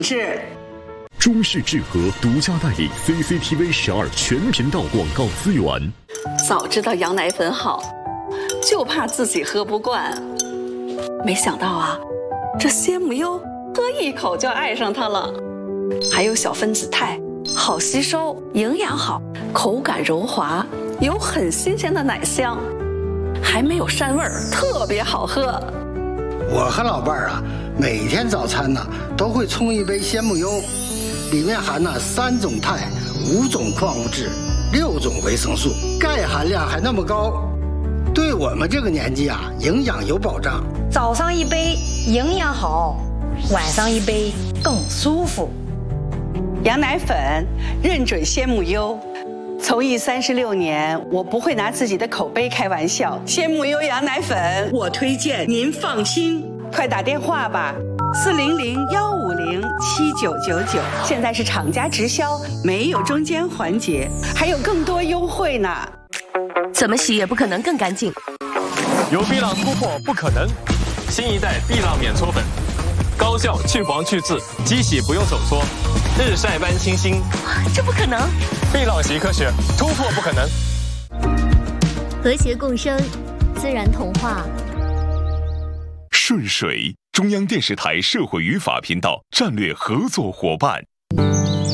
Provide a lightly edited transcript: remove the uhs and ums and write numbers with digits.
是。 中视智和独家代理 CCTV 12全频道广告资源。 早知道羊奶粉好，就怕自己喝不惯。没想到啊，这鲜母优喝一口就爱上它了。还有小分子肽，好吸收，营养好，口感柔滑，有很新鲜的奶香，还没有膻味儿，特别好喝。 我和老伴儿啊，每天早餐呢都会冲一杯鲜母优，里面含了3种肽、5种矿物质、6种维生素，钙含量还那么高，对我们这个年纪啊，营养有保障。 早上一杯营养好，晚上一杯更舒服。 羊奶粉认准鲜母优，从艺36年，我不会拿自己的口碑开玩笑。鲜母优羊奶粉，我推荐，您放心。快打电话吧，400-150-7999，现在是厂家直销，没有中间环节，还有更多优惠呢。 怎么洗也不可能更干净。 有碧浪突破不可能，新一代碧浪免搓粉，高效去黄去渍，机洗不用手搓，日晒般清新。 这不可能！ 碧浪习科学，突破不可能。 和谐共生，自然童话。 顺水，中央电视台社会与法频道战略合作伙伴。